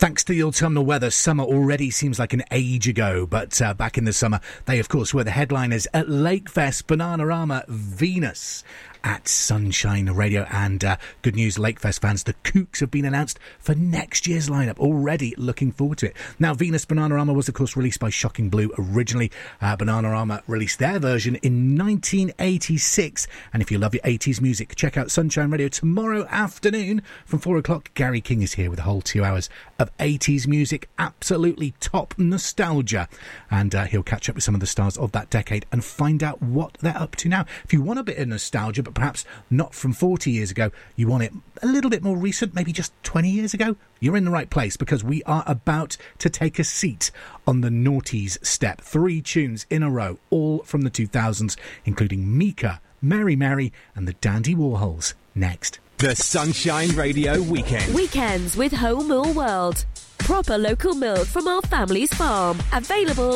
Thanks to the autumnal weather, summer already seems like an age ago, but back in the summer, they, of course, were the headliners at Lakefest, Bananarama, Venus at Sunshine Radio. And good news, Lakefest fans, the Kooks have been announced for next year's lineup. Already looking forward to it. Now, Venus Bananarama was, of course, released by Shocking Blue originally. Bananarama released their version in 1986. And if you love your 80s music, check out Sunshine Radio tomorrow afternoon from 4 o'clock. Gary King is here with a whole 2 hours of 80s music, absolutely top nostalgia. And he'll catch up with some of the stars of that decade and find out what they're up to now. If you want a bit of nostalgia, but perhaps not from 40 years ago, you want it a little bit more recent, maybe just 20 years ago, you're in the right place, because we are about to take a seat on the noughties step. 3 tunes in a row, all from the 2000s, including Mika, Mary Mary and the Dandy Warhols. Next. The Sunshine Radio Weekend. Weekends with Home Mill World. Proper local milk from our family's farm. Available